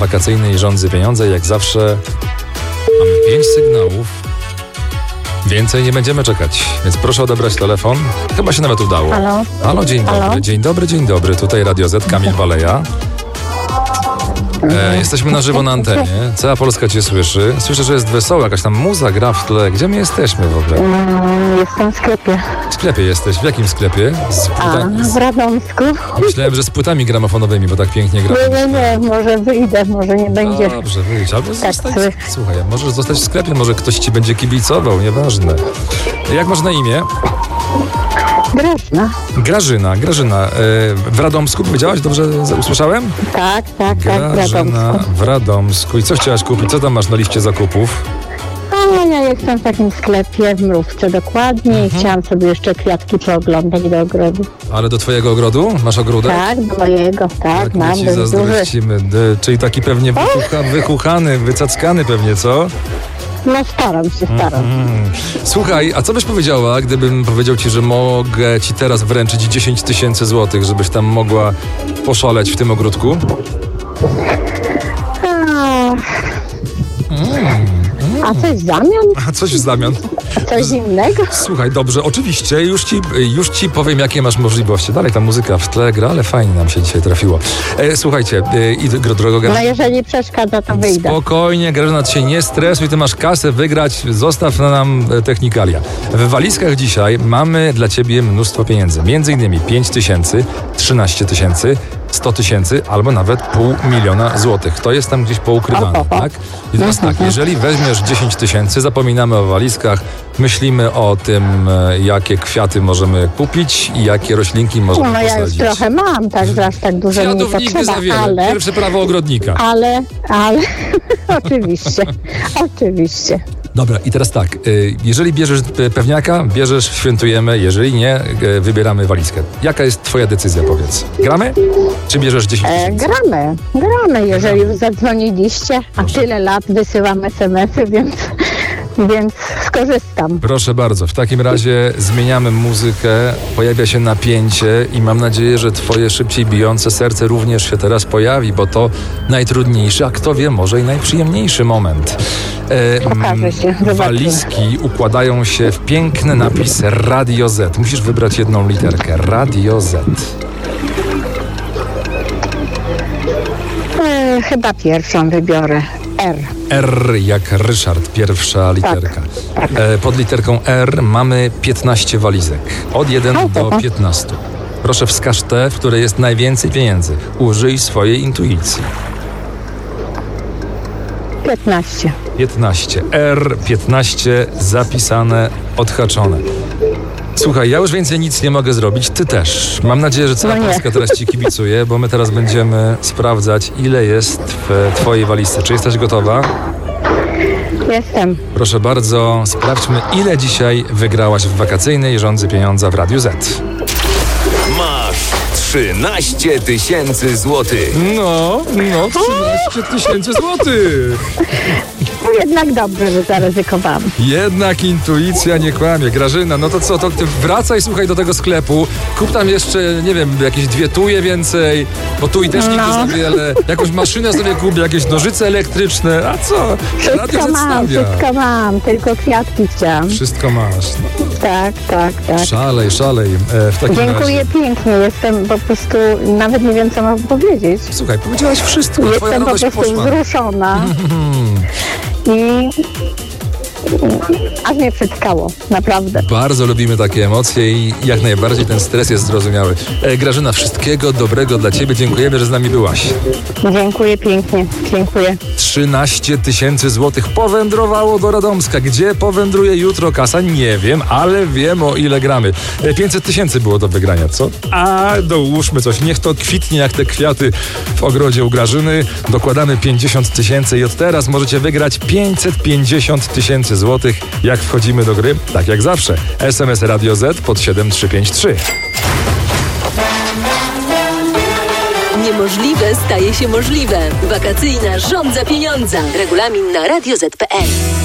Wakacyjnej Rządzy Pieniądze. Jak zawsze mamy 5 sygnałów. Więcej nie będziemy czekać, więc proszę odebrać telefon. Chyba się nawet udało. Halo? Halo, dzień dobry. Halo? Dzień dobry. Tutaj Radio Z, Kamil Baleja. Jesteśmy na żywo na antenie. Cała Polska cię słyszy. Słyszę, że jest wesoło, jakaś tam muza gra w tle. Gdzie my jesteśmy w ogóle? Jestem w sklepie. W sklepie jesteś. W jakim sklepie? W Radomsku. Myślałem, że z płytami gramofonowymi, bo tak pięknie gra. Nie, może wyjdę, może nie będzie. Dobrze, wyjdź. Albo Tak, zostać. Słuchaj, możesz zostać w sklepie, może ktoś ci będzie kibicował, nieważne. Jak masz na imię? Grażyna. W Radomsku powiedziałaś? Dobrze usłyszałem? Tak, w Grażyna Radomsku. w Radomsku. I co chciałaś kupić? Co tam masz na liście zakupów? Ja jestem w takim sklepie w Mrówce dokładnie i chciałam sobie jeszcze kwiatki pooglądać do ogrodu. Ale do twojego ogrodu? Masz ogródek? Tak, do mojego, tak, My mam ci dość duży. zazdrościmy. Czyli taki pewnie wychuchany, wycackany pewnie, co? No staram się. Słuchaj, a co byś powiedziała, gdybym powiedział ci, że mogę ci teraz wręczyć 10 000 złotych, żebyś tam mogła poszaleć w tym ogródku? A coś w zamian? A coś w zamian? Coś innego? Słuchaj, dobrze, oczywiście, już ci powiem, jakie masz możliwości. Dalej ta muzyka w tle gra, ale fajnie nam się dzisiaj trafiło. Słuchajcie, drogo No Grażyna. jeżeli przeszkadza, to wyjdę. Spokojnie, Grażyna, ty się nie stresuj, ty masz kasę wygrać, zostaw nam technikalia. W walizkach dzisiaj mamy dla ciebie mnóstwo pieniędzy. Między innymi 5 000, 13 000, 100 000 albo nawet 500 000 złotych. To jest tam gdzieś poukrywane, tak? I teraz tak, jeżeli weźmiesz 10 000, zapominamy o walizkach, myślimy o tym, jakie kwiaty możemy kupić i jakie roślinki możemy No ja już posadzić. trochę mam, także aż tak dużo mi nie Kwiatów nigdy za potrzeba, wiele. Pierwsze prawo ogrodnika. ale oczywiście. Dobra, i teraz tak, jeżeli bierzesz pewniaka, bierzesz, świętujemy, jeżeli nie, wybieramy walizkę. Jaka jest twoja decyzja, powiedz? Gramy? Czy bierzesz 10 000? Gramy, jeżeli już zadzwoniliście, a tyle lat wysyłam SMS-y, więc skorzystam. Proszę bardzo, w takim razie zmieniamy muzykę, pojawia się napięcie i mam nadzieję, że twoje szybciej bijące serce również się teraz pojawi, bo to najtrudniejszy, a kto wie, może i najprzyjemniejszy moment. Pokaże się, zobaczymy. Walizki układają się w piękny napis Radio Z. Musisz wybrać jedną literkę. Radio Z. Chyba pierwszą wybiorę. R. R jak Ryszard, pierwsza literka. Tak. Pod literką R mamy 15 walizek. Od 1 do 15. Proszę wskaż tę, w której jest najwięcej pieniędzy. Użyj swojej intuicji. 15. 15. R, 15, zapisane, odhaczone. Słuchaj, ja już więcej nic nie mogę zrobić, ty też. Mam nadzieję, że cała Polska teraz ci kibicuje, bo my teraz będziemy sprawdzać, ile jest w twojej walizce. Czy jesteś gotowa? Jestem. Proszę bardzo, sprawdźmy, ile dzisiaj wygrałaś w wakacyjnej Rządzy Pieniądza w Radiu Z. Masz 13 000 złotych. No, 13 000 złotych. Jednak dobrze, że zaryzykowałam. Jednak intuicja nie kłamie. Grażyna, no to co, to ty wracaj, słuchaj, do tego sklepu, kup tam jeszcze, nie wiem, jakieś 2 tuje więcej, bo tu i też nigdy za wiele, jakąś maszynę sobie kup, jakieś nożyce elektryczne, a co? Radio Wszystko mam, tylko kwiatki chciałam. Wszystko masz. No, Tak. szalej. W takim Dziękuję razie. pięknie, jestem po prostu, nawet nie wiem, co mam powiedzieć. Słuchaj, powiedziałaś wszystko, twoja Jestem po radość prostu poszła. wzruszona i aż mnie przytkało, naprawdę. Bardzo lubimy takie emocje i jak najbardziej ten stres jest zrozumiały. Grażyna, wszystkiego dobrego dla ciebie. Dziękujemy, że z nami byłaś. Dziękuję pięknie, dziękuję. 13 000 złotych powędrowało do Radomska. Gdzie powędruje jutro kasa? Nie wiem, ale wiem, o ile gramy. 500 000 było do wygrania, co? A dołóżmy coś. Niech to kwitnie jak te kwiaty w ogrodzie u Grażyny. Dokładamy 50 000 i od teraz możecie wygrać 550 000 złotych. Jak wchodzimy do gry? Tak jak zawsze. SMS Radio Z pod 7353. Niemożliwe staje się możliwe. Wakacyjna Rządza Pieniądza. Regulamin na radioz.pl.